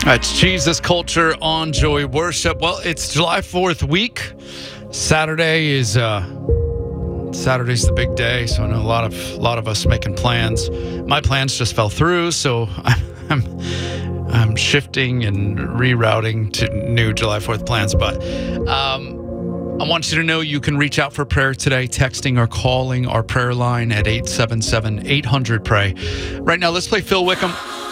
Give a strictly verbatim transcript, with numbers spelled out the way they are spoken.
It's Jesus Culture on Joy Worship. Well, it's July fourth week. Saturday is uh, Saturday's the big day, so I know a lot of a lot of us making plans. My plans just fell through, so I'm I'm shifting and rerouting to new July fourth plans. But um, I want you to know you can reach out for prayer today, texting or calling our prayer line at eight seven seven, eight hundred, pray. Right now, let's play Phil Wickham.